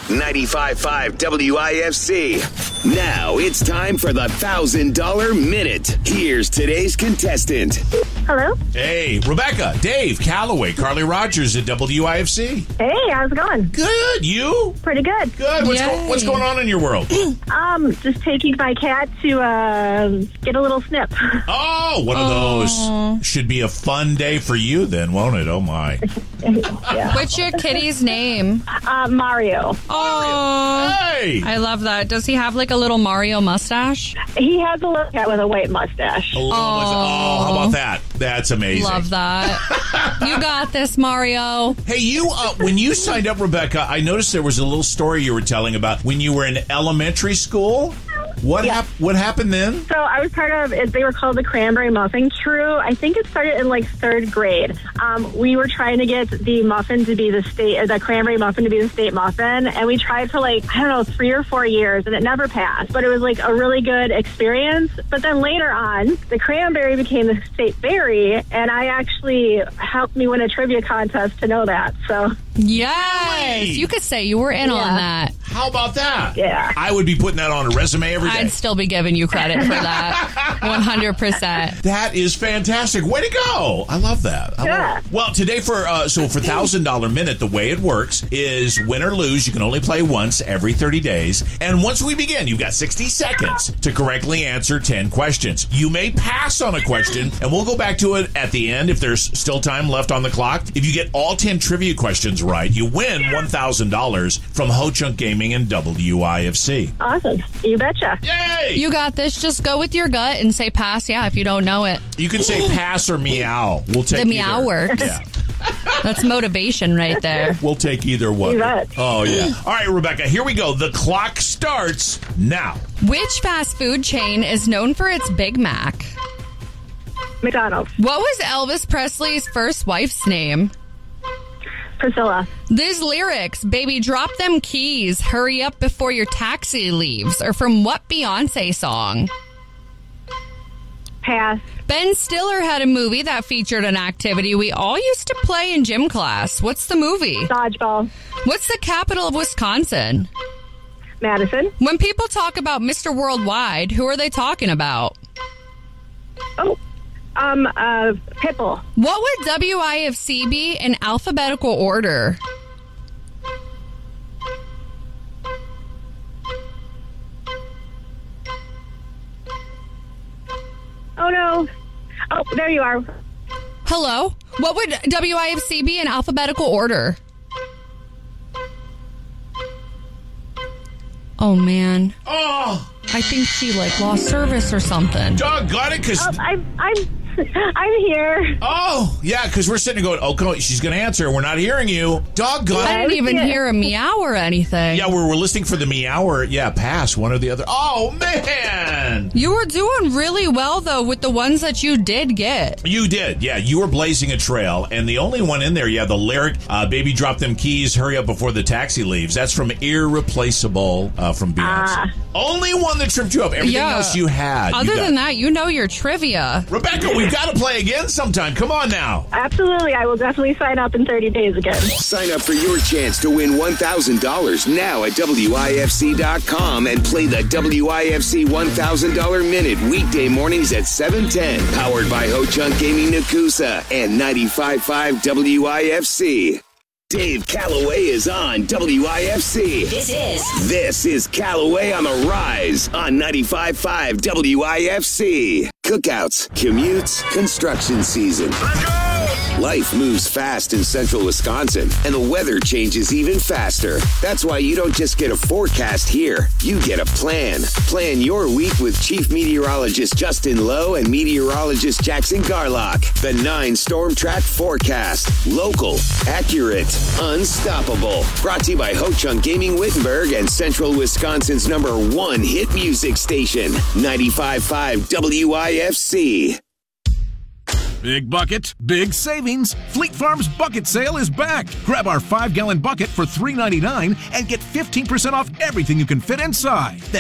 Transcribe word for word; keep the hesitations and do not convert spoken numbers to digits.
ninety-five point five W I F C. Now it's time for the one thousand dollars Minute. Here's today's contestant. Hello? Hey, Rebecca, Dave, Calloway, Carly Rogers at W I F C. Hey, how's it going? Good. You? Pretty good. Good. What's, Yay. go- what's going on in your world? Um, just taking my cat to uh, get a little snip. Oh, one of those. Should be a fun day for you then, won't it? Oh, my. Yeah. What's your kitty's name? Uh, Mario. Oh, Hey! I love that. Does he have like a little Mario mustache? He has a little cat with a white mustache. Oh, how about that? That's amazing. Love that. You got this, Mario. Hey, you, uh, when you signed up, Rebecca, I noticed there was a little story you were telling about when you were in elementary school. What, Yeah. hap- what happened then? So I was part of, they were called the Cranberry Muffin Crew. I think it started in like third grade. Um, we were trying to get the muffin to be the state, or the cranberry muffin to be the state muffin. And we tried for like, I don't know, three or four years and it never passed. But it was like a really good experience. But then later on, the cranberry became the state berry. And I actually helped me win a trivia contest to know that. So Yes. Really? You could say you were in on Yeah. that. How about that? Yeah. I would be putting that on a resume every day. I'd still be giving you credit for that. one hundred percent. That is fantastic. Way to go. I love that. I Yeah. love it. Well, today for, uh, so for one thousand dollars Minute, the way it works is win or lose. You can only play once every thirty days. And once we begin, you've got sixty seconds to correctly answer ten questions. You may pass on a question, and we'll go back to it at the end if there's still time left on the clock. If you get all ten trivia questions right, you win one thousand dollars from Ho Chunk Gaming and W I F C. Awesome. You betcha. Yay! You got this. Just go with your gut and say pass, yeah, if you don't know it. You can say pass or meow. We'll take The meow either. works. Yeah. That's motivation right there. We'll take either one. You bet. Oh, yeah. All right, Rebecca, here we go. The clock starts now. Which fast food chain is known for its Big Mac? McDonald's. What was Elvis Presley's first wife's name? Priscilla. These lyrics, baby, drop them keys, hurry up before your taxi leaves, are from what Beyonce song? Pass. Ben Stiller had a movie that featured an activity we all used to play in gym class. What's the movie? Dodgeball. What's the capital of Wisconsin? Madison. When people talk about Mister Worldwide, who are they talking about? Oh, um, uh, Pitbull. What would W I F C be in alphabetical order? Oh, no. Oh, there you are. Hello? What would W I F C be in alphabetical order? Oh, man. Oh, I think she, like, lost service or something. doggone it, because... Oh, I'm, I'm, I'm here. Oh, yeah, because we're sitting there going, oh, come on, she's going to answer. We're not hearing you. Doggone I it. didn't even Yeah. hear a meow or anything. Yeah, we're, we're listening for the meower. Yeah, pass, one or the other. Oh, man. You were doing really well, though, with the ones that you did get. You did, yeah. You were blazing a trail, and the only one in there, yeah, the lyric, uh, baby, drop them keys, hurry up before the taxi leaves. That's from Irreplaceable uh, from Beyonce. Ah. Only one that tripped you up. Everything Yeah. else you had. you Other got. than that, you know your trivia. Rebecca, we've got to play again sometime. Come on now. Absolutely. I will definitely sign up in thirty days again. Sign up for your chance to win one thousand dollars now at W I F C dot com and play the W I F C one thousand dollars Minute weekday mornings at seven ten. Powered by Ho Chunk Gaming Nakusa and ninety-five point five W I F C. Dave Calloway is on W I F C. This is This is Calloway on the Rise on ninety-five point five W I F C. Cookouts, commutes, construction season. Let's go! Life moves fast in central Wisconsin, and the weather changes even faster. That's why you don't just get a forecast here. You get a plan. Plan your week with Chief Meteorologist Justin Lowe and Meteorologist Jackson Garlock. The nine Storm Track Forecast. Local, accurate, unstoppable. Brought to you by Ho Chunk Gaming Wittenberg and Central Wisconsin's number one hit music station, ninety-five point five W I F C. Big bucket, big savings. Fleet Farm's bucket sale is back. Grab our five-gallon bucket for three ninety-nine and get fifteen percent off everything you can fit inside. That's